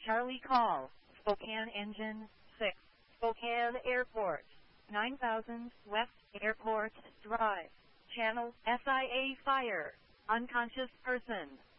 Charlie call, Spokane Engine 6, Spokane Airport, 9000 West Airport Drive, Channel SIA Fire, unconscious person.